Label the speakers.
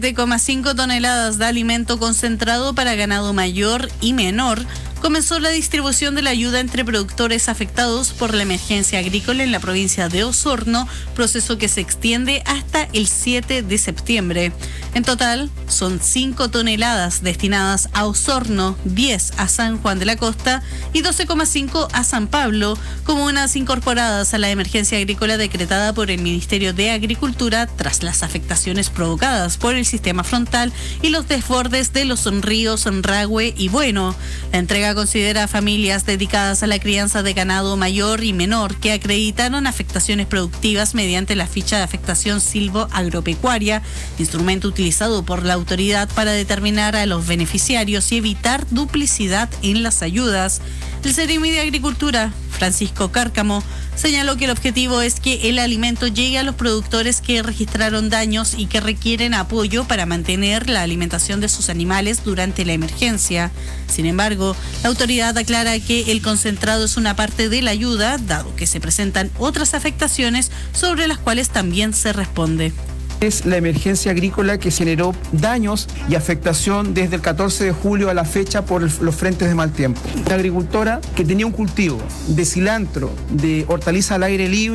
Speaker 1: 7,5 toneladas de alimento concentrado para ganado mayor y menor, comenzó la distribución de la ayuda entre productores afectados por la emergencia agrícola en la provincia de Osorno, proceso que se extiende hasta el 7 de septiembre. En total, son 5 toneladas destinadas a Osorno, 10 a San Juan de la Costa y 12,5 a San Pablo, comunas incorporadas a la emergencia agrícola decretada por el Ministerio de Agricultura tras las afectaciones provocadas por el sistema frontal y los desbordes de los ríos Ragüe y Bueno. La entrega considera a familias dedicadas a la crianza de ganado mayor y menor que acreditaron afectaciones productivas mediante la ficha de afectación silvo-agropecuaria, instrumento utilizado por la autoridad para determinar a los beneficiarios y evitar duplicidad en las ayudas. El Ceremi de Agricultura, Francisco Cárcamo, señaló que el objetivo es que el alimento llegue a los productores que registraron daños y que requieren apoyo para mantener la alimentación de sus animales durante la emergencia. Sin embargo, la autoridad aclara que el concentrado es una parte de la ayuda, dado que se presentan otras afectaciones sobre las cuales también se responde.
Speaker 2: Es la emergencia agrícola que generó daños y afectación desde el 14 de julio a la fecha por los frentes de mal tiempo. La agricultora que tenía un cultivo de cilantro, de hortaliza al aire libre,